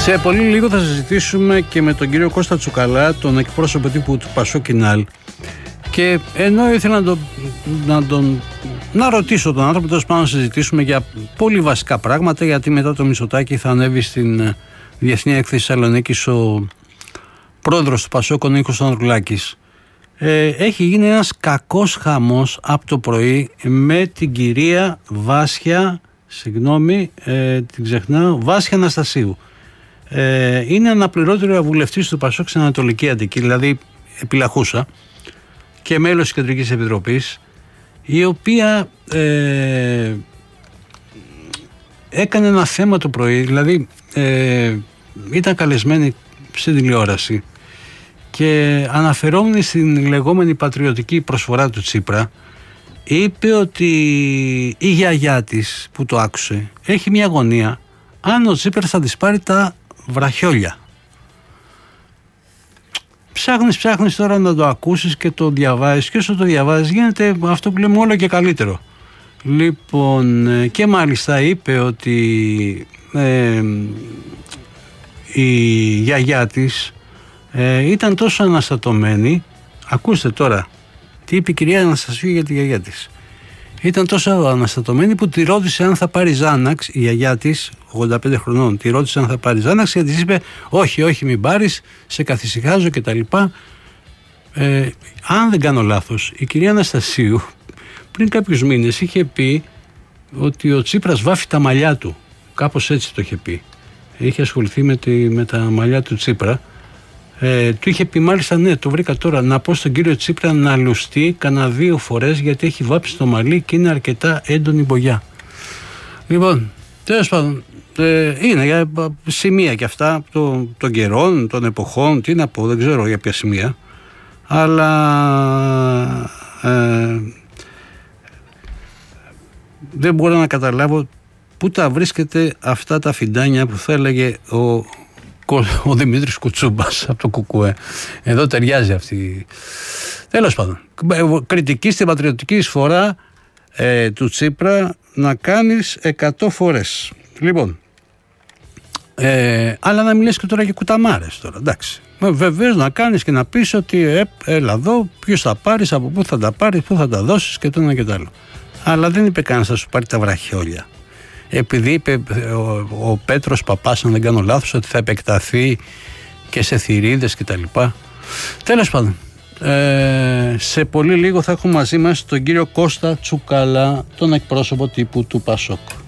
Σε πολύ λίγο θα συζητήσουμε και με τον κύριο Κώστα Τσουκαλά, τον εκπρόσωπο τύπου του Πασόκινάλ. Και ενώ ήθελα να ρωτήσω τον άνθρωπο, τόσο πάνω να συζητήσουμε για πολύ βασικά πράγματα, γιατί μετά το Μητσοτάκη θα ανέβει στην Διεθνή Έκθεση Θεσσαλονίκης ο πρόεδρος του Πασόκ, ο Νίκος Ανδρουλάκης. Έχει γίνει ένας κακός χαμός από το πρωί με την κυρία Βάσια, την ξεχνάω, Βάσια Αναστασίου. Είναι αναπληρώτρια βουλευτής του Πασόκ στην Ανατολική Αττική, δηλαδή επιλαχούσα, και μέλος της Κεντρικής Επιτροπής, η οποία έκανε ένα θέμα το πρωί, δηλαδή ήταν καλεσμένη στην τηλεόραση και αναφερόμενη στην λεγόμενη πατριωτική προσφορά του Τσίπρα, είπε ότι η γιαγιά της που το άκουσε έχει μια αγωνία αν ο Τσίπρας θα της πάρει τα βραχιόλια. Ψάχνεις τώρα να το ακούσεις και το διαβάζεις, και όσο το διαβάζεις γίνεται αυτό που λέμε όλο και καλύτερο. Λοιπόν, και μάλιστα είπε ότι η γιαγιά της ήταν τόσο αναστατωμένη. Ακούστε τώρα τι είπε η κυρία Αναστασίου για τη γιαγιά της. Ήταν τόσο αναστατωμένη που τη ρώτησε αν θα πάρει Ζάναξ, η γιαγιά της, 85 χρονών, τη ρώτησε αν θα πάρει Ζάναξ και της είπε όχι μην πάρεις, σε καθησυχάζω κτλ. Αν δεν κάνω λάθος, η κυρία Αναστασίου πριν κάποιους μήνες είχε πει ότι ο Τσίπρας βάφει τα μαλλιά του. Κάπως έτσι το είχε πει. Είχε ασχοληθεί με τα μαλλιά του Τσίπρα. Του είχε πει μάλιστα, ναι, το βρήκα τώρα, να πω στον κύριο Τσίπρα να λουστεί κανένα 2 φορές γιατί έχει βάψει το μαλλί και είναι αρκετά έντονη μπογιά. Λοιπόν, τέλος πάντων, είναι για σημεία και αυτά των καιρών, των εποχών, τι να πω, δεν ξέρω για ποια σημεία, αλλά δεν μπορώ να καταλάβω πού τα βρίσκεται αυτά τα φιντάνια που θα έλεγε ο Δημήτρης Κουτσούμπας από το Κουκουέ. Εδώ ταιριάζει αυτή. Τέλος πάντων, κριτική στην πατριωτική εισφορά του Τσίπρα να κάνεις 100 φορές. Λοιπόν, αλλά να μιλήσεις και τώρα για κουταμάρες τώρα, εντάξει. Βεβαίως να κάνεις και να πεις ότι έλα εδώ, ποιος θα πάρεις, από πού θα τα πάρεις, πού θα τα δώσεις και το ένα και το άλλο. Αλλά δεν είπε κανένας θα σου πάρει τα βραχιόλια. Επειδή είπε ο Πέτρος Παπάς, αν δεν κάνω λάθος, ότι θα επεκταθεί και σε θηρίδες και τα λοιπά. Τέλος πάντων, σε πολύ λίγο θα έχουμε μαζί μας τον κύριο Κώστα Τσουκαλά, τον εκπρόσωπο τύπου του Πασόκ.